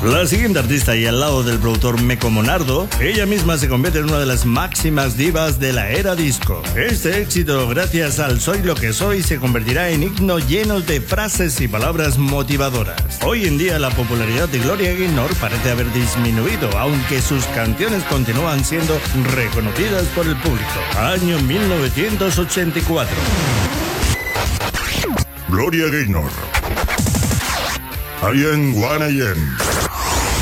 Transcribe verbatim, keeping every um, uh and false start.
La siguiente artista, y al lado del productor Meco Monardo, ella misma se convierte en una de las máximas divas de la era disco. Este éxito, gracias al Soy lo que soy, se convertirá en himnos llenos de frases y palabras motivadoras. Hoy en día la popularidad de Gloria Gaynor parece haber disminuido, aunque sus canciones continúan siendo reconocidas por el público. Año mil novecientos ochenta y cuatro. Gloria Gaynor. I am one I am.